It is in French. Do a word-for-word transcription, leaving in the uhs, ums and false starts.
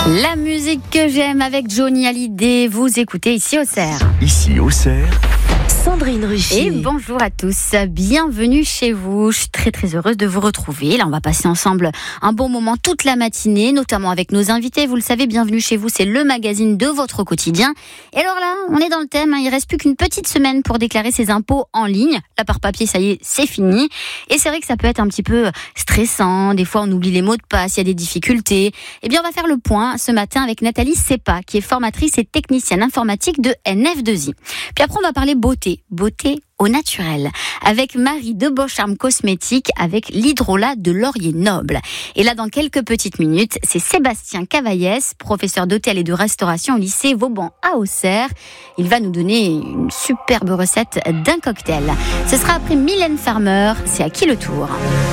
La musique que j'aime avec Johnny Hallyday, vous écoutez ici Auxerre. Ici Auxerre, Sandrine Ruffier. Et bonjour à tous, bienvenue chez vous. Je suis très très heureuse de vous retrouver. Là, on va passer ensemble un bon moment toute la matinée, notamment avec nos invités. Vous le savez, bienvenue chez vous, c'est le magazine de votre quotidien. Et alors là, on est dans le thème, hein, il reste plus qu'une petite semaine pour déclarer ses impôts en ligne. Là, par papier, ça y est, c'est fini. Et c'est vrai que ça peut être un petit peu stressant. Des fois, on oublie les mots de passe, il y a des difficultés. Eh bien, on va faire le point ce matin avec Nathalie Sepa, qui est formatrice et technicienne informatique de N F deux I. Puis après, on va parler beauté. Beauté au naturel, avec Marie de Beaucharme Cosmétiques, avec l'hydrolat de laurier noble. Et là, dans quelques petites minutes, c'est Sébastien Cavaillès, professeur d'hôtel et de restauration au lycée Vauban à Auxerre. Il va nous donner une superbe recette d'un cocktail. Ce sera après Mylène Farmer, c'est à qui le tour ?